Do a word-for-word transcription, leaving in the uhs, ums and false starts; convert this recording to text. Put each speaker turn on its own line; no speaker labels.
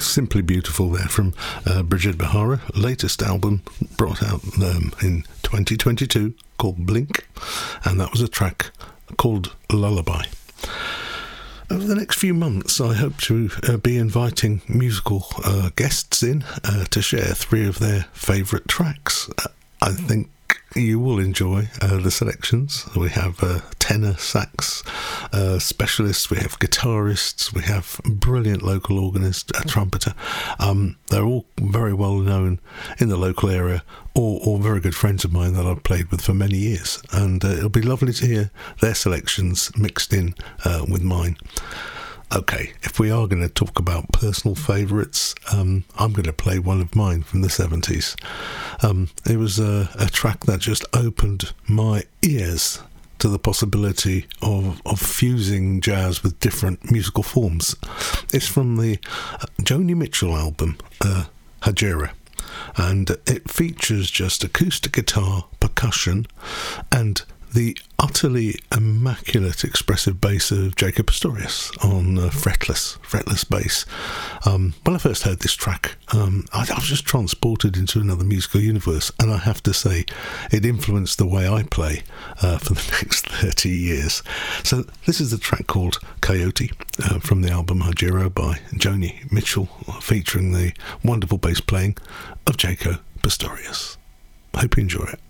Simply Beautiful there from uh, Bridget Bahara, latest album brought out um, in twenty twenty-two called Blink, and that was a track called Lullaby. Over the next few months, I hope to uh, be inviting musical uh, guests in uh, to share three of their favourite tracks. Uh, I think you will enjoy uh, the selections. We have uh, tenor sax uh, specialists, we have guitarists, we have brilliant local organist, a trumpeter. Um, they're all very well known in the local area, or, or very good friends of mine that I've played with for many years, and uh, it'll be lovely to hear their selections mixed in uh, with mine. Okay, if we are going to talk about personal favourites, um, I'm going to play one of mine from the seventies. Um, it was a, a track that just opened my ears to the possibility of, of fusing jazz with different musical forms. It's from the uh, Joni Mitchell album, uh, Hajira, and it features just acoustic guitar, percussion, and the utterly immaculate expressive bass of Jaco Pastorius on uh, fretless, fretless bass. Um, when I first heard this track, um, I, I was just transported into another musical universe, and I have to say, it influenced the way I play uh, for the next thirty years. So this is the track called Coyote uh, from the album Hajiro by Joni Mitchell, featuring the wonderful bass playing of Jaco Pastorius. I hope you enjoy it.